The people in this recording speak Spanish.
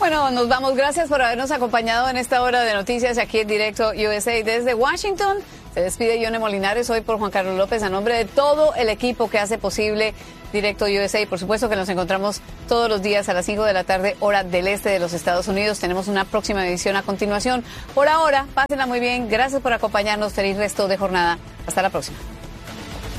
Bueno, nos vamos. Gracias por habernos acompañado en esta hora de noticias aquí en Directo USA. Desde Washington se despide Yone Molinares, hoy por Juan Carlos López, a nombre de todo el equipo que hace posible Directo USA. Y por supuesto que nos encontramos todos los días a las 5 de la tarde, hora del este de los Estados Unidos. Tenemos una próxima edición a continuación. Por ahora, pásenla muy bien. Gracias por acompañarnos. Feliz resto de jornada. Hasta la próxima.